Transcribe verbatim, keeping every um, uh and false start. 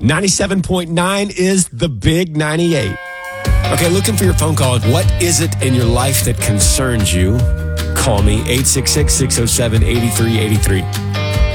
ninety-seven point nine is the big ninety-eight. Okay, looking for your phone call. What is it in your life that concerns you? Call me, eight six six, six oh seven, eight three eight three.